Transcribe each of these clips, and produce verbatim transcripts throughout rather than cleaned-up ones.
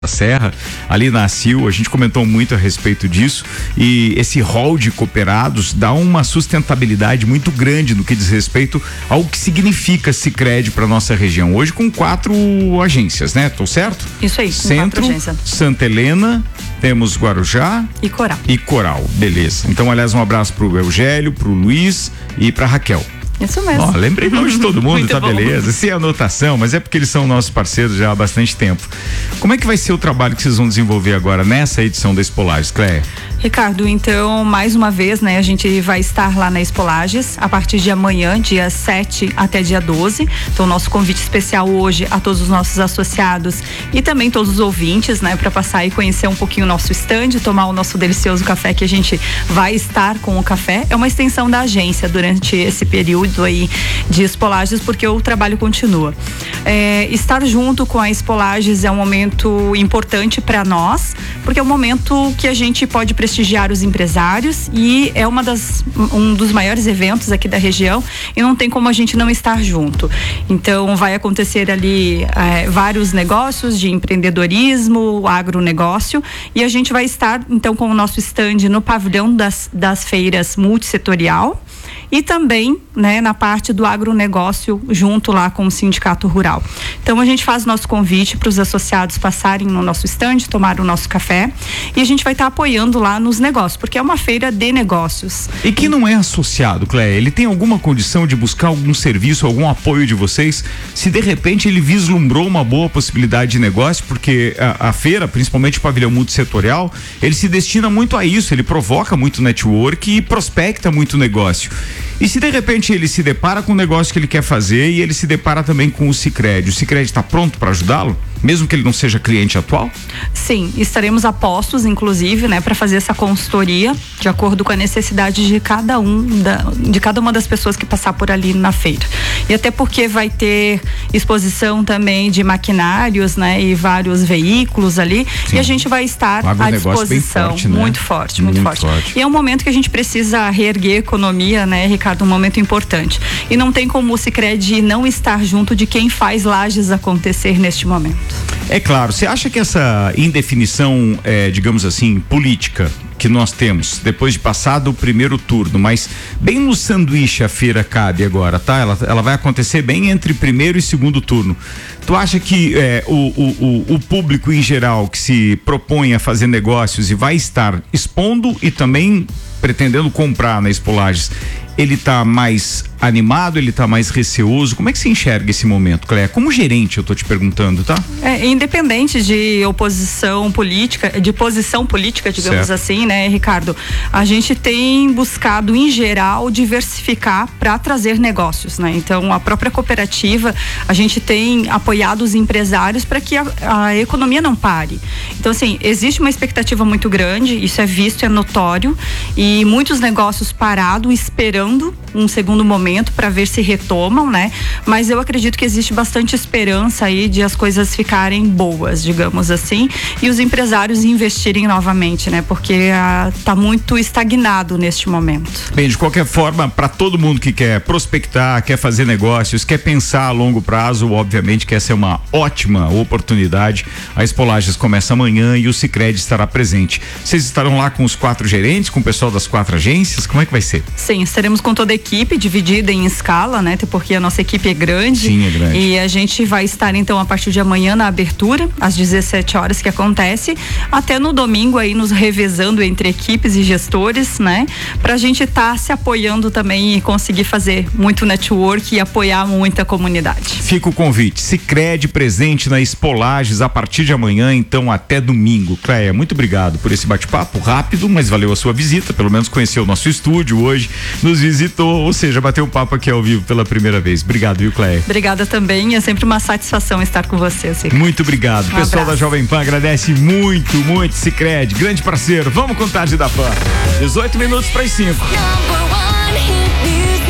Serra, ali na ACIL, a gente comentou muito a respeito disso, e esse rol de cooperados dá uma sustentabilidade muito grande no que diz respeito ao que significa Sicredi para nossa região. Hoje com quatro agências, né? Tô certo? Isso aí, Centro, Santa Helena, temos Guarujá e Coral. E Coral, beleza. Então, aliás, um abraço pro Eugélio, pro Luiz e pra Raquel. Isso mesmo. Ó, lembrei de todo mundo, tá bom. Beleza. Sem anotação, mas é porque eles são nossos parceiros já há bastante tempo. Como é que vai ser o trabalho que vocês vão desenvolver agora nessa edição da Expolages, Cléia? Ricardo, então, mais uma vez, né, a gente vai estar lá na Expolages a partir de amanhã, dia sete até dia doze. Então, nosso convite especial hoje a todos os nossos associados e também todos os ouvintes, né, para passar e conhecer um pouquinho o nosso stand, tomar o nosso delicioso café, que a gente vai estar com o café. É uma extensão da agência durante esse período aí de Expolages, porque o trabalho continua. É, estar junto com a Expolages é um momento importante para nós, porque é um momento que a gente pode prestigiar os empresários e é uma das, um dos maiores eventos aqui da região e não tem como a gente não estar junto. Então vai acontecer ali é, vários negócios de empreendedorismo, agronegócio, e a gente vai estar então com o nosso stand no pavilhão das, das feiras multissetorial e também, né, na parte do agronegócio junto lá com o Sindicato Rural. Então a gente faz nosso convite para os associados passarem no nosso stand, tomar o nosso café, e a gente vai estar tá apoiando lá nos negócios, porque é uma feira de negócios. E quem não é associado, Cléia, ele tem alguma condição de buscar algum serviço, algum apoio de vocês, se de repente ele vislumbrou uma boa possibilidade de negócio, porque a, a feira, principalmente o pavilhão multissetorial, ele se destina muito a isso, ele provoca muito network e prospecta muito negócio. E se de repente ele se depara com o negócio que ele quer fazer e ele se depara também com o Sicredi, o Sicredi está pronto para ajudá-lo? Mesmo que ele não seja cliente atual? Sim, estaremos a postos, inclusive, né, para fazer essa consultoria de acordo com a necessidade de cada um, da, de cada uma das pessoas que passar por ali na feira. E até porque vai ter exposição também de maquinários, né, e vários veículos ali. Sim. E a gente vai estar à disposição. Forte, né? Muito forte, muito, muito forte. forte. E é um momento que a gente precisa reerguer a economia, né, Ricardo? Um momento importante. E não tem como o Sicredi não estar junto de quem faz Lages acontecer neste momento. É claro, você acha que essa indefinição, é, digamos assim, política que nós temos, depois de passado o primeiro turno, mas bem no sanduíche a feira cabe agora, tá? Ela, ela vai acontecer bem entre primeiro e segundo turno. Tu acha que é, o, o, o, o público em geral que se propõe a fazer negócios e vai estar expondo e também pretendendo comprar na Expolages, ele tá mais animado, ele tá mais receoso? Como é que você enxerga esse momento, Cléia? Como gerente, eu tô te perguntando, tá? É, independente de oposição política, de posição política, digamos certo. assim, né, Ricardo? A gente tem buscado, em geral, diversificar para trazer negócios, né? Então, a própria cooperativa, a gente tem apoiado os empresários para que a, a economia não pare. Então, assim, existe uma expectativa muito grande, isso é visto, é notório, e muitos negócios parados, esperando um segundo momento para ver se retomam, né? Mas eu acredito que existe bastante esperança aí de as coisas ficarem boas, digamos assim, e os empresários investirem novamente, né? Porque ah, tá muito estagnado neste momento. Bem, de qualquer forma, para todo mundo que quer prospectar, quer fazer negócios, quer pensar a longo prazo, obviamente que essa é uma ótima oportunidade. A Expolages começa amanhã e o Sicredi estará presente. Vocês estarão lá com os quatro gerentes, com o pessoal das quatro agências? Como é que vai ser? Sim, estaremos com toda a equipe dividida em escala, né? Até porque a nossa equipe é grande. Sim, é grande. E a gente vai estar então a partir de amanhã na abertura, às dezessete horas que acontece, até no domingo aí nos revezando entre equipes e gestores, né? Pra gente estar tá se apoiando também e conseguir fazer muito network e apoiar muita comunidade. Fica o convite, Sicredi presente na Expolages a partir de amanhã, então até domingo. Cléia, muito obrigado por esse bate-papo rápido, mas valeu a sua visita, pelo menos conheceu o nosso estúdio hoje, nos visitou, ou seja, bateu um papo aqui ao vivo pela primeira vez. Obrigado, viu, Cléia? Obrigada também, é sempre uma satisfação estar com você, Ricardo. Muito obrigado. O um pessoal abraço. Da Jovem Pan agradece muito, muito Sicredi, grande parceiro. Vamos com Tarde da Pan. dezoito minutos para as cinco.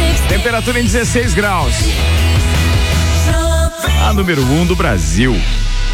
Temperatura em dezesseis graus. A número um do Brasil.